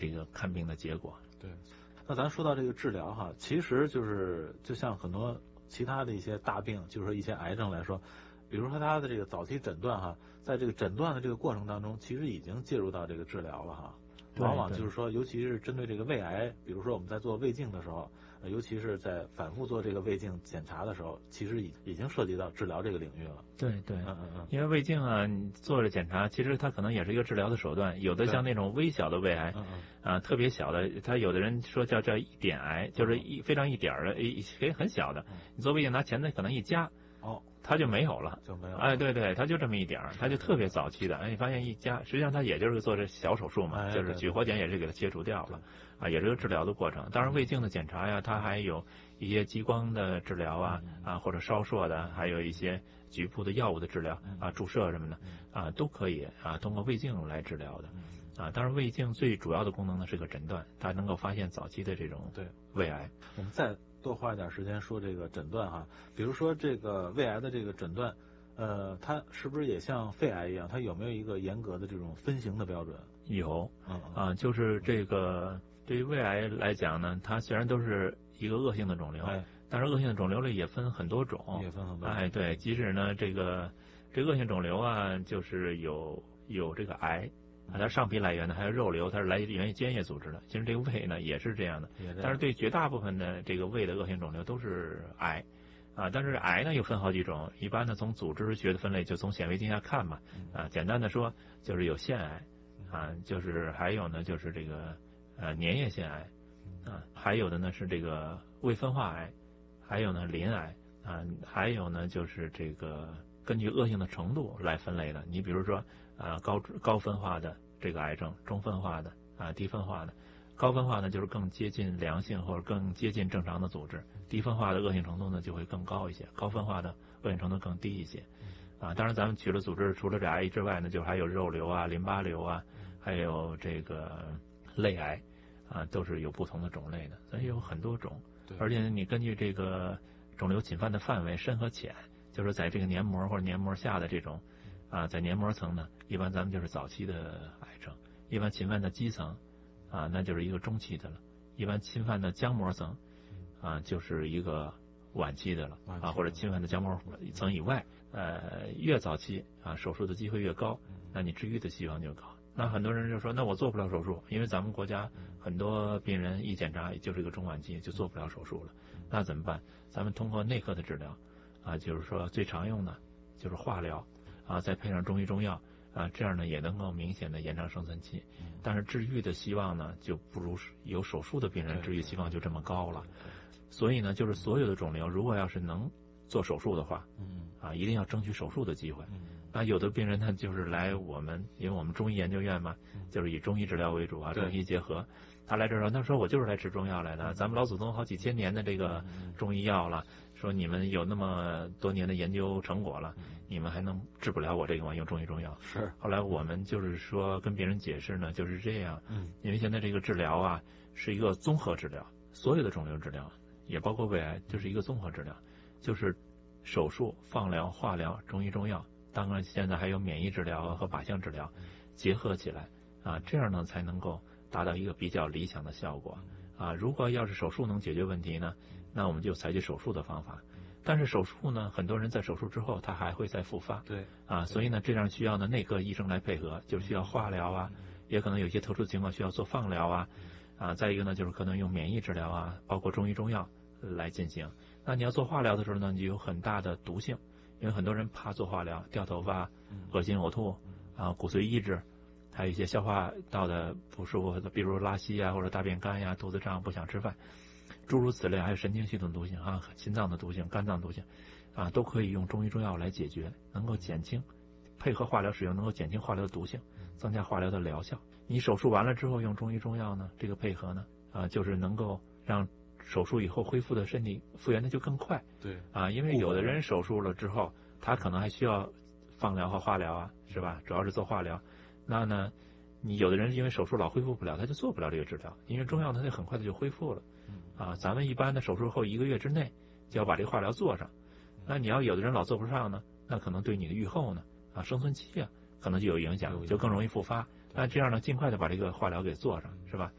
这个看病的结果。 对，那咱说到这个治疗哈，其实就像很多其他的一些大病，就是说一些癌症来说，比如说它的这个早期诊断哈，在这个诊断的这个过程当中，其实已经介入到这个治疗了哈。往往就是说，尤其是针对这个胃癌，比如说我们在做胃镜的时候，尤其是在反复做这个胃镜检查的时候，其实已经涉及到治疗这个领域了。 对，因为胃镜啊，你做了检查，其实它可能也是一个治疗的手段。有的像那种微小的胃癌，特别小的，它有的人说叫一点癌，就是非常一点的，很小的，你做胃镜拿钳子可能一夹。它就没有了，对，它就这么一点儿，它就特别早期的，你发现一夹，实际上它也就是做这小手术嘛，就是取活检也是给它切除掉了，也是个治疗的过程。当然胃镜的检查呀，它还有一些激光的治疗或者烧硕的，还有一些局部的药物的治疗注射什么的都可以通过胃镜来治疗的。当然胃镜最主要的功能呢是个诊断，它能够发现早期的这种胃癌。 我们再多花一点时间说这个诊断哈，比如说这个胃癌的这个诊断，它是不是也像肺癌一样，它有没有一个严格的这种分型的标准？ 有，就是这个对于胃癌来讲呢，它虽然都是一个恶性的肿瘤，但是恶性的肿瘤里也分很多种，对，即使呢这恶性肿瘤啊，就是有这个癌。它上皮来源呢，还有肉瘤，它是来源于间叶组织的。其实这个胃呢也是这样的，但是对绝大部分的这个胃的恶性肿瘤都是癌，但是癌呢又分好几种。一般呢从组织学的分类就从显微镜下看嘛，简单的说就是有腺癌，就是还有呢就是这个粘液腺癌，还有的呢是这个胃分化癌，还有呢鳞癌，还有呢就是这个根据恶性的程度来分类的。你比如说高分化的这个癌症，中分化的低分化的。高分化呢就是更接近良性或者更接近正常的组织，低分化的恶性程度呢就会更高一些，高分化的恶性程度更低一些。当然咱们取了组织，除了这癌之外呢，就还有肉瘤淋巴瘤还有这个类癌都是有不同的种类的，所以有很多种。而且你根据这个肿瘤侵犯的范围深和浅，就是在这个黏膜或者黏膜下的这种在黏膜层呢，一般咱们就是早期的癌症；一般侵犯的基层那就是一个中期的了；一般侵犯的浆膜层就是一个晚期的了或者侵犯的浆膜层以外，越早期手术的机会越高，那你治愈的希望就高。那很多人就说，那我做不了手术，因为咱们国家很多病人一检查就是一个中晚期，就做不了手术了。那怎么办？咱们通过内科的治疗就是说最常用的就是化疗再配上中医中药这样呢也能够明显的延长生存期，但是治愈的希望呢就不如有手术的病人治愈希望就这么高了。所以呢，就是所有的肿瘤，如果要是能做手术的话，一定要争取手术的机会。那有的病人他就是来因为我们中医研究院嘛，就是以中医治疗为主中医结合。他来这儿他说我就是来吃中药来的，咱们老祖宗好几千年的这个中医药了，说你们有那么多年的研究成果了，你们还能治不了我这个吗？用中医中药。 是。 后来我们就是说跟别人解释呢，就是这样，因为现在这个治疗是一个综合治疗，所有的肿瘤治疗也包括胃癌，就是一个综合治疗，就是手术、放疗、化疗、中医中药，当然现在还有免疫治疗和靶向治疗结合起来这样呢才能够达到一个比较理想的效果如果要是手术能解决问题呢，那我们就采取手术的方法。但是手术呢，很多人在手术之后他还会再复发，所以呢这样需要呢内科医生来配合，就需要化疗也可能有些特殊情况需要做放疗再一个呢就是可能用免疫治疗包括中医中药来进行。那你要做化疗的时候呢，你就有很大的毒性，因为很多人怕做化疗，掉头发、恶心呕吐骨髓抑制，还有一些消化道的不舒服，比如拉稀或者大便干肚子胀、不想吃饭，诸如此类，还有神经系统毒性心脏的毒性、肝脏毒性都可以用中医中药来解决，能够减轻，配合化疗使用能够减轻化疗的毒性，增加化疗的疗效。你手术完了之后用中医中药呢，这个配合呢就是能够让手术以后恢复的身体复原的就更快。因为有的人手术了之后他可能还需要放疗和化疗是吧？主要是做化疗。那呢你有的人因为手术老恢复不了，他就做不了这个治疗，因为中药它很快的就恢复了咱们一般的手术后1个月之内就要把这个化疗做上。那你要有的人老做不上呢，那可能对你的预后呢生存期可能就有影响，就更容易复发。那这样呢尽快的把这个化疗给做上是吧？